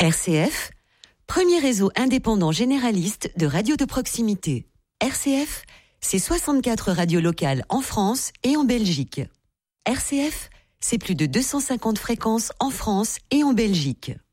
RCF, premier réseau indépendant généraliste de radio de proximité. RCF, c'est 64 radios locales en France et en Belgique. RCF, c'est plus de 250 fréquences en France et en Belgique.